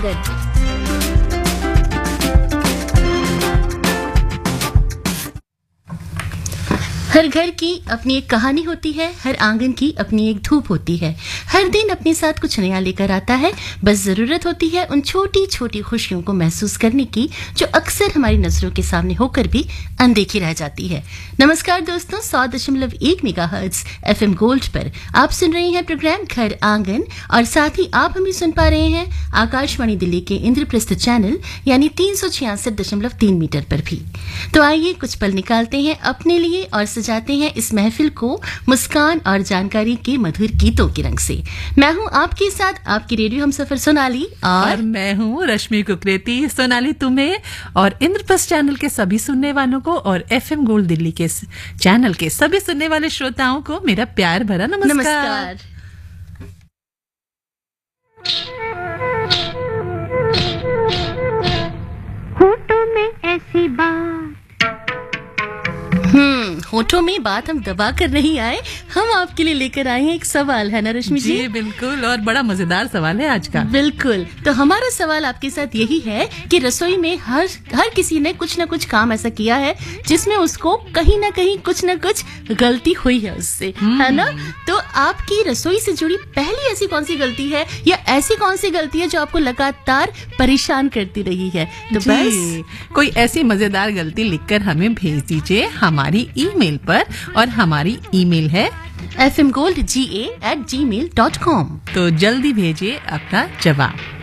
आंगन। हर घर की अपनी एक कहानी होती है, हर आंगन की अपनी एक धूप होती है। हर दिन अपने साथ कुछ नया लेकर आता है, बस जरूरत होती है उन छोटी छोटी खुशियों को महसूस करने की जो अक्सर हमारी नजरों के सामने होकर भी अनदेखी रह जाती है। नमस्कार दोस्तों, 100.1 मेगाहर्ट्ज FM गोल्ड पर आप सुन रहे हैं प्रोग्राम घर आंगन और साथ ही आप हमें सुन पा रहे हैं आकाशवाणी दिल्ली के इंद्रप्रस्थ चैनल यानी 366.3 मीटर पर भी। तो आइए कुछ पल निकालते हैं अपने लिए और सजाते हैं इस महफिल को मुस्कान और जानकारी के मधुर गीतों के रंग से। मैं हूं आपके साथ आपकी रेडियो हमसफर सोनाली और मैं हूं रश्मि कुकरेती। सोनाली, तुम्हें और इंद्रप्रस्थ चैनल के सभी सुनने वालों को और FM गोल्ड दिल्ली के चैनल के सभी सुनने वाले श्रोताओं को मेरा प्यार भरा नमस्कार। होठों में ऐसी बात, होठों में बात हम दबा कर नहीं आए, हम आपके लिए लेकर आए हैं एक सवाल, है ना रश्मि जी? जी बिल्कुल, और बड़ा मजेदार सवाल है आज का। बिल्कुल। तो हमारा सवाल आपके साथ यही है कि रसोई में हर किसी ने कुछ ना कुछ काम ऐसा किया है जिसमें उसको कहीं ना कहीं कुछ ना कुछ गलती हुई है उससे, है ना? तो आपकी रसोई से जुड़ी पहली ऐसी कौन सी गलती है या ऐसी कौन सी गलती है जो आपको लगातार परेशान करती रही है? तो बस कोई ऐसी मजेदार गलती लिखकर हमें भेज दीजिए हमारी ईमेल पर, और हमारी ईमेल है fmgoldga@gmail.com। तो जल्दी भेजिए अपना जवाब।